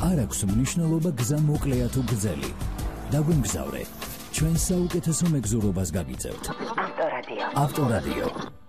არ აქვს მნიშვნელობა გზა მოკლეა თუ გრძელი. დაგვიმგზავრე. ჩვენ საუკეთესო მეგზურობას გაგიწევთ. ავტორადიო. ავტორადიო.